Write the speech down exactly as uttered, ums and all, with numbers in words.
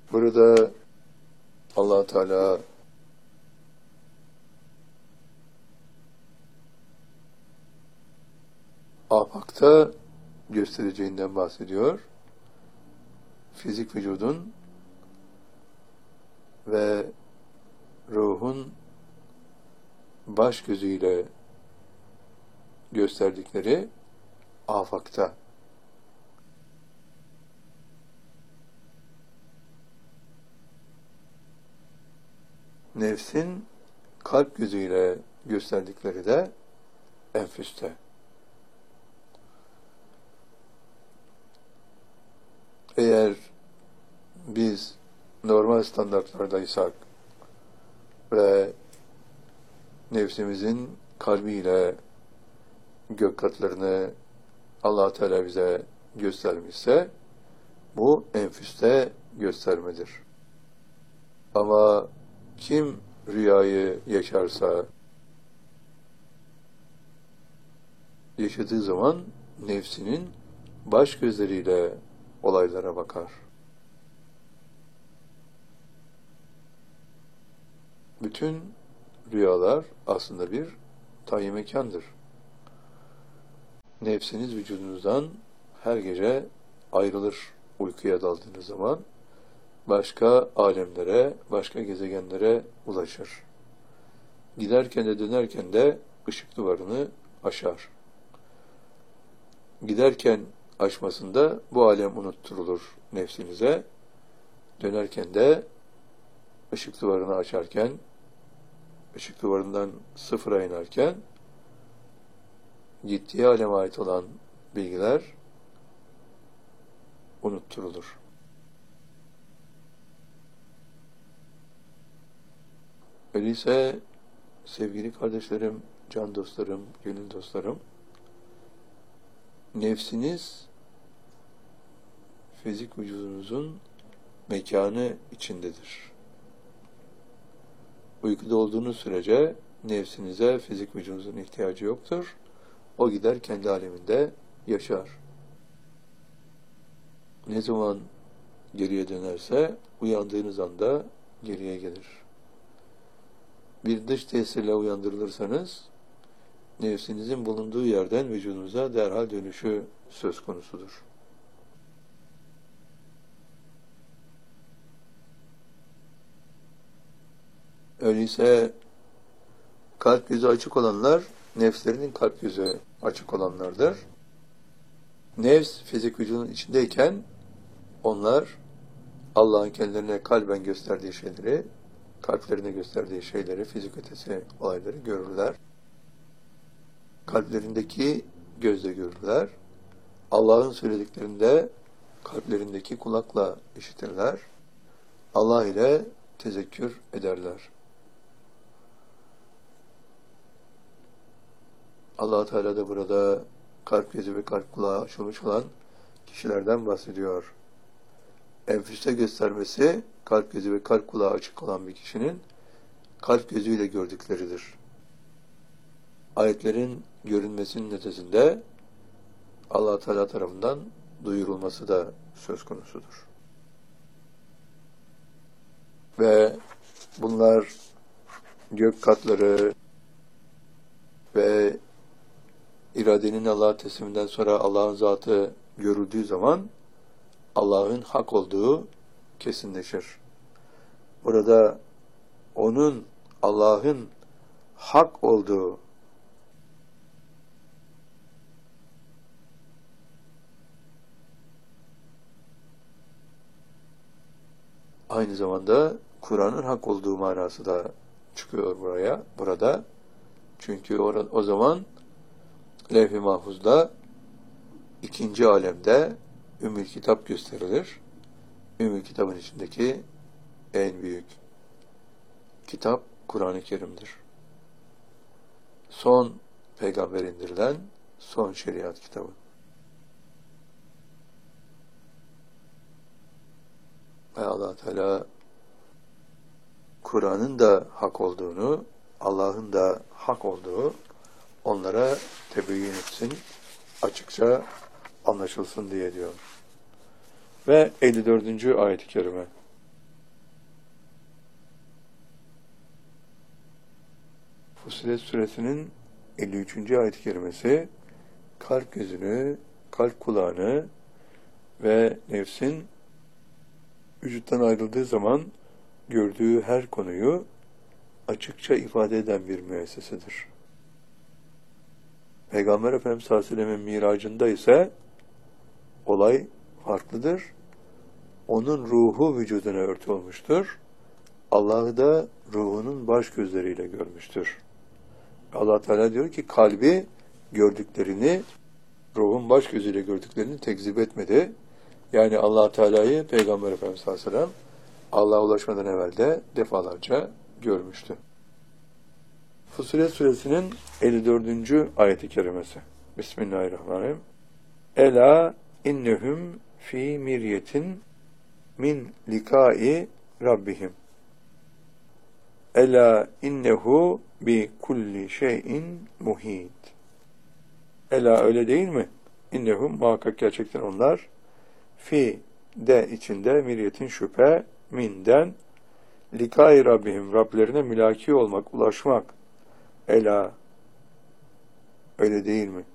Burada Allah Teala afakta göstereceğinden bahsediyor. Fizik vücudun ve ruhun baş gözüyle gösterdikleri afakta. Nefsin kalp gözüyle gösterdikleri de enfüste. Eğer biz normal standartlardaysak ve nefsimizin kalbiyle gök katlarını Allah Teala bize göstermişse bu enfüste göstermedir. Ama kim rüyayı yaşarsa, yaşadığı zaman nefsinin baş gözleriyle olaylara bakar. Bütün rüyalar aslında bir tayin mekandır. Nefsiniz vücudunuzdan her gece ayrılır uykuya daldığınız zaman. Başka alemlere, başka gezegenlere ulaşır. Giderken de dönerken de ışık duvarını aşar. Giderken aşmasında bu alem unutturulur nefsinize. Dönerken de ışık duvarını açarken, ışık duvarından sıfıra inerken gittiği aleme ait olan bilgiler unutturulur. Öyleyse sevgili kardeşlerim, can dostlarım, gönül dostlarım, nefsiniz fizik vücudunuzun mekanı içindedir. Uykuda olduğunuz sürece nefsinize fizik vücudunuzun ihtiyacı yoktur. O gider kendi aleminde yaşar. Ne zaman geriye dönerse uyandığınız anda geriye gelir. Bir dış tesirle uyandırılırsanız nefsinizin bulunduğu yerden vücudunuza derhal dönüşü söz konusudur. Öyleyse kalp gözü açık olanlar nefslerinin kalp gözü açık olanlardır. Nefs fizik vücudun içindeyken onlar Allah'ın kendilerine kalben gösterdiği şeyleri, kalplerine gösterdiği şeyleri, fizik ötesi olayları görürler. Kalplerindeki gözle görürler. Allah'ın söylediklerinde kalplerindeki kulakla işitirler. Allah ile tezekkür ederler. Allah Teala da burada kalp gözü ve kalp kulağı açılmış olan kişilerden bahsediyor. Enfüste göstermesi kalp gözü ve kalp kulağı açık olan bir kişinin kalp gözüyle gördükleridir. Ayetlerin görünmesinin ötesinde Allah Teala tarafından duyurulması da söz konusudur. Ve bunlar gök katları ve iradenin Allah'a tesliminden sonra Allah'ın zatı görüldüğü zaman Allah'ın hak olduğu kesinleşir. Burada onun Allah'ın hak olduğu aynı zamanda Kur'an'ın hak olduğu manası da çıkıyor buraya, burada. Çünkü o, o zaman Levh-i Mahfuz'da ikinci alemde Ümmül Kitap gösterilir. Ümmül Kitabın içindeki en büyük kitap Kur'an-ı Kerim'dir. Son peygamber indirilen son şeriat kitabı. Ve Allah Teala Kur'an'ın da hak olduğunu, Allah'ın da hak olduğu onlara tebeyyün etsin, açıkça anlaşılsın diye diyor. Ve elli dördüncü ayet-i kerime. Fussilet Suresinin elli üçüncü ayet-i kerimesi kalp gözünü, kalp kulağını ve nefsin vücuttan ayrıldığı zaman gördüğü her konuyu açıkça ifade eden bir müessesedir. Peygamber Efendimiz sallallahu aleyhi ve sellem'in miracında ise olay farklıdır. Onun ruhu vücuduna örtü olmuştur. Allah'ı da ruhunun baş gözleriyle görmüştür. Allah Teala diyor ki kalbi gördüklerini, ruhun baş gözüyle gördüklerini tekzip etmedi. Yani Allah Teala'yı Peygamber Efendimiz sallallahu aleyhi ve sellem Allah'a ulaşmadan evvel de defalarca görmüştü. Fussilet Suresinin elli dördüncü ayet-i kerimesi. Bismillahirrahmanirrahim. Ela innehum fi miryetin min likai rabbihim. Ela innehu bi kulli şeyin muhit. Ela öyle değil mi? İnnehum muhakkak gerçekten onlar fi de içinde miryetin şüphe minden likai rabbihim Rablerine mülaki olmak, ulaşmak. Ela öyle değil mi?